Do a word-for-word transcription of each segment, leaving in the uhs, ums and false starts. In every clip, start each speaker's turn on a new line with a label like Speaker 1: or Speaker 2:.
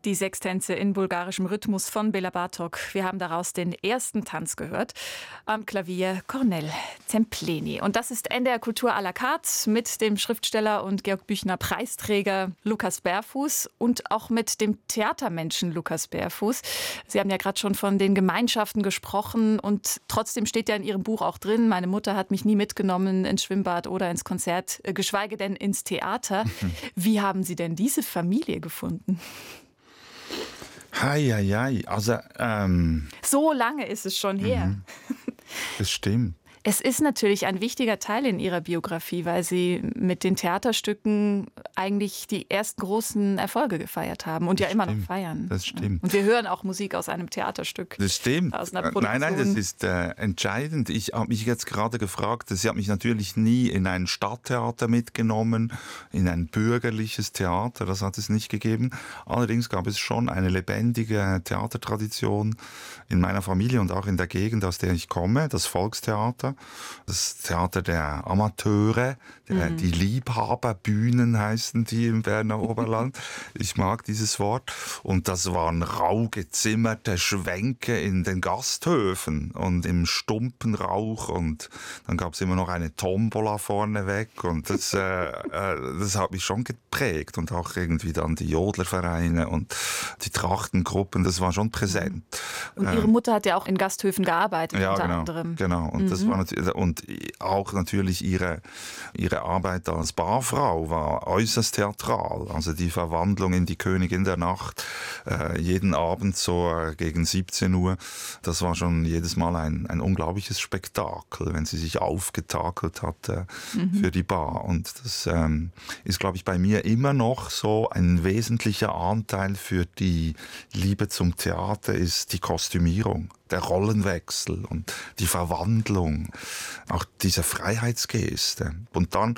Speaker 1: Die Sechstänze in bulgarischem Rhythmus von Bela Bartok. Wir haben daraus den ersten Tanz gehört. Am Klavier Cornel Zempleni. Und das ist N D R Kultur à la carte mit dem Schriftsteller und Georg Büchner Preisträger Lukas Berfuß und auch mit dem Theatermenschen Lukas Berfuß. Sie haben ja gerade schon von den Gemeinschaften gesprochen und trotzdem steht ja in Ihrem Buch auch drin, meine Mutter hat mich nie mitgenommen ins Schwimmbad oder ins Konzert, geschweige denn ins Theater. Wie haben Sie denn diese Familie gefunden?
Speaker 2: Hei, hei, hei. Also, ähm,
Speaker 1: so lange ist es schon her.
Speaker 2: Mhm. Das stimmt.
Speaker 1: Es ist natürlich ein wichtiger Teil in Ihrer Biografie, weil Sie mit den Theaterstücken eigentlich die ersten großen Erfolge gefeiert haben und
Speaker 2: Das
Speaker 1: ja immer
Speaker 2: stimmt.
Speaker 1: noch feiern.
Speaker 2: Das stimmt.
Speaker 1: Und wir hören auch Musik aus einem Theaterstück.
Speaker 2: Das stimmt.
Speaker 1: Aus einer
Speaker 2: Nein, nein, das
Speaker 1: Produktion.
Speaker 2: ist äh, entscheidend. Ich habe mich jetzt gerade gefragt, Sie hat mich natürlich nie in ein Stadttheater mitgenommen, in ein bürgerliches Theater, das hat es nicht gegeben. Allerdings gab es schon eine lebendige Theatertradition in meiner Familie und auch in der Gegend, aus der ich komme, das Volkstheater. Das Theater der Amateure, der, mhm. die Liebhaberbühnen heißen die im Berner Oberland. Ich mag dieses Wort. Und das waren rau gezimmerte Schwänke in den Gasthöfen und im stumpen Rauch. Und dann gab es immer noch eine Tombola vorneweg. Und das, äh, äh, das hat mich schon geprägt. Und auch irgendwie dann die Jodlervereine und die Trachtengruppen, das war schon präsent.
Speaker 1: Und Ihre Mutter hat ja auch in Gasthöfen gearbeitet,
Speaker 2: ja,
Speaker 1: unter
Speaker 2: genau,
Speaker 1: anderem.
Speaker 2: Genau, und
Speaker 1: Mhm.
Speaker 2: das war natürlich, und auch natürlich ihre, ihre Arbeit als Barfrau war äußerst theatral. Also die Verwandlung in die Königin der Nacht, äh, jeden Abend so äh, gegen siebzehn Uhr, das war schon jedes Mal ein, ein unglaubliches Spektakel, wenn sie sich aufgetakelt hat äh, mhm. für die Bar. Und das ähm, ist, glaube ich, bei mir immer noch so ein wesentlicher Anteil für die Liebe zum Theater ist die Kostümierung. Der Rollenwechsel und die Verwandlung, auch diese Freiheitsgeste. Und dann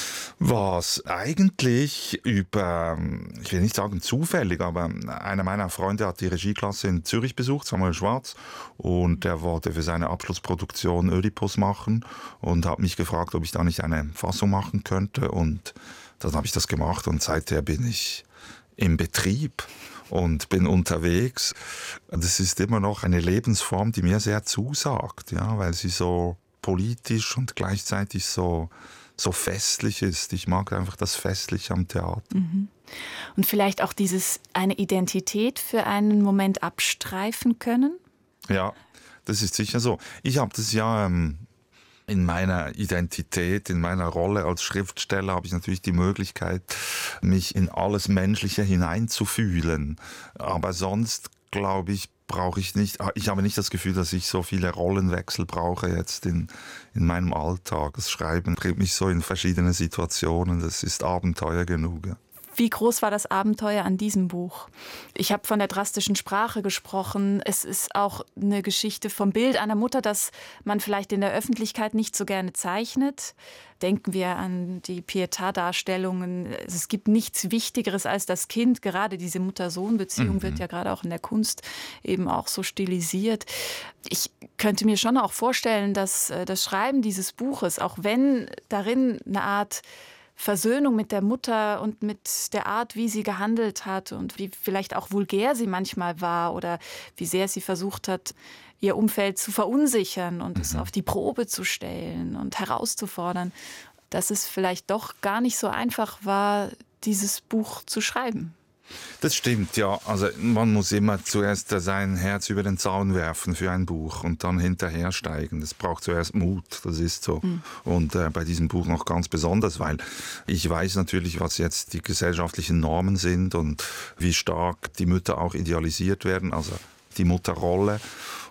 Speaker 2: war es eigentlich über, ich will nicht sagen zufällig, aber einer meiner Freunde hat die Regieklasse in Zürich besucht, Samuel Schwarz, und der wollte für seine Abschlussproduktion Ödipus machen und hat mich gefragt, ob ich da nicht eine Fassung machen könnte. Und dann habe ich das gemacht und seither bin ich im Betrieb und bin unterwegs. Das ist immer noch eine Lebensform, die mir sehr zusagt, ja, weil sie so politisch und gleichzeitig so, so festlich ist. Ich mag einfach das Festliche am Theater.
Speaker 1: Mhm. Und vielleicht auch dieses eine Identität für einen Moment abstreifen können?
Speaker 2: Ja, das ist sicher so. Ich habe das ja ähm, in meiner Identität, in meiner Rolle als Schriftsteller habe ich natürlich die Möglichkeit, mich in alles Menschliche hineinzufühlen. Aber sonst, glaube ich, brauche ich nicht, ich habe nicht das Gefühl, dass ich so viele Rollenwechsel brauche jetzt in, in meinem Alltag. Das Schreiben bringt mich so in verschiedene Situationen, das ist Abenteuer genug. Ja.
Speaker 1: Wie groß war das Abenteuer an diesem Buch? Ich habe von der drastischen Sprache gesprochen. Es ist auch eine Geschichte vom Bild einer Mutter, das man vielleicht in der Öffentlichkeit nicht so gerne zeichnet. Denken wir an die Pietà-Darstellungen. Es gibt nichts Wichtigeres als das Kind. Gerade diese Mutter-Sohn-Beziehung mhm. wird ja gerade auch in der Kunst eben auch so stilisiert. Ich könnte mir schon auch vorstellen, dass das Schreiben dieses Buches, auch wenn darin eine Art Versöhnung mit der Mutter und mit der Art, wie sie gehandelt hat und wie vielleicht auch vulgär sie manchmal war oder wie sehr sie versucht hat, ihr Umfeld zu verunsichern und mhm. es auf die Probe zu stellen und herauszufordern, dass es vielleicht doch gar nicht so einfach war, dieses Buch zu schreiben.
Speaker 2: Das stimmt, ja. Also man muss immer zuerst sein Herz über den Zaun werfen für ein Buch und dann hinterher steigen. Das braucht zuerst Mut, das ist so. Mhm. Und äh, bei diesem Buch noch ganz besonders, weil ich weiß natürlich, was jetzt die gesellschaftlichen Normen sind und wie stark die Mütter auch idealisiert werden, also die Mutterrolle.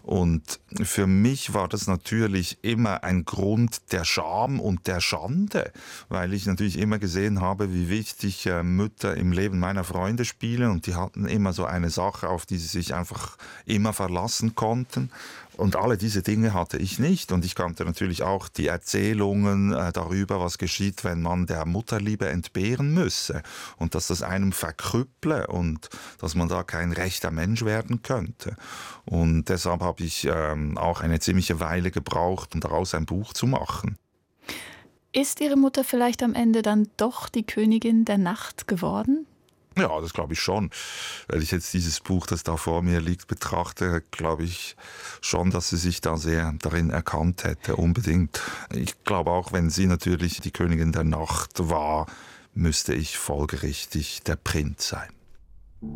Speaker 2: Und für mich war das natürlich immer ein Grund der Scham und der Schande, weil ich natürlich immer gesehen habe, wie wichtig äh, Mütter im Leben meiner Freunde spielen und die hatten immer so eine Sache, auf die sie sich einfach immer verlassen konnten. Und alle diese Dinge hatte ich nicht. Und ich kannte natürlich auch die Erzählungen äh, darüber, was geschieht, wenn man der Mutterliebe entbehren müsse. Und dass das einem verkrüpple und dass man da kein rechter Mensch werden könnte. Und deshalb habe ich ähm, auch eine ziemliche Weile gebraucht, um daraus ein Buch zu machen.
Speaker 1: Ist Ihre Mutter vielleicht am Ende dann doch die Königin der Nacht geworden?
Speaker 2: Ja, das glaube ich schon. Wenn ich jetzt dieses Buch, das da vor mir liegt, betrachte, glaube ich schon, dass sie sich da sehr darin erkannt hätte, unbedingt. Ich glaube auch, wenn sie natürlich die Königin der Nacht war, müsste ich folgerichtig der Prinz sein.